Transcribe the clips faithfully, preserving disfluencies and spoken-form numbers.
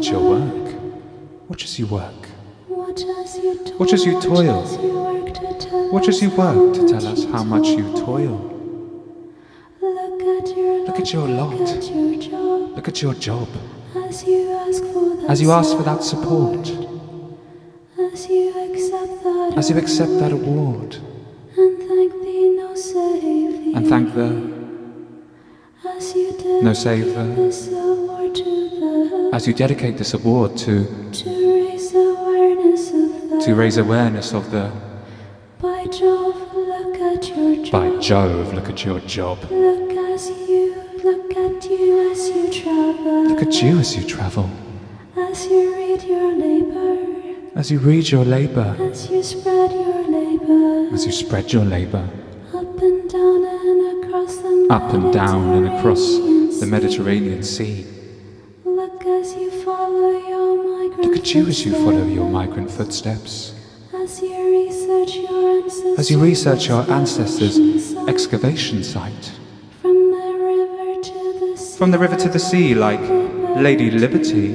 at your work. Watch as you work. Watch as you toil. Watch as you toil. Watch as you work to tell Watch as you us work to how tell us how much you toil. Look at your Look at your lot. Look at your job. Look at your job. As you ask for that As you ask for that support. As you accept that As you accept that award. And thank thee, no save thee. And thank the As you no save the this award to the as you dedicate this award to to raise awareness of the to raise awareness of the by Jove, look at your job. by Jove, look at your job. Look as you look at you as you travel. Look at you as you travel. As you read your labor. As you read your labor. As you spread your labor. As you spread your labor. Up and down and across the Up and down and across the Sea. Mediterranean Sea. Look as you follow your migrant Look at you as you follow your footsteps. migrant footsteps. As you research your ancestors. As you research your ancestors' excavation site. From the river to the sea. From the river to the sea, like Lady Liberty.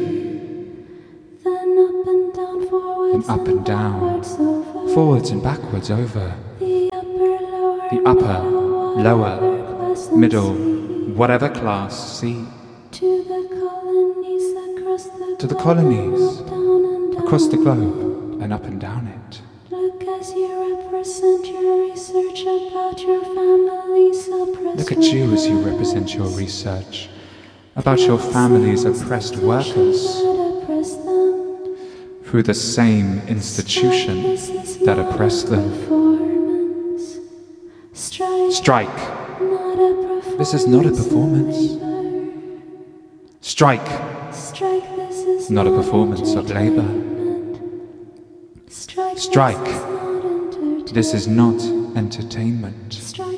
Then up and down, forwards Then up and down, backwards over. forwards and backwards over The upper, lower, the upper, middle, lower, whatever class and middle, sea. whatever class, sea. To the colonies across the To the globe, colonies and up, down and down. across the globe and up and down it. Look as you represent your research about your family's oppressed Look at you as you represent your workers. research about your family's oppressed workers That oppress them. through the same institution This is that not oppressed a them. performance. Strike, Strike! not a performance. This is not a performance. of labor. Strike! Strike, this is Not a performance of labor. entertainment. Strike, Strike. This is not entertainment. This is not entertainment. Strike,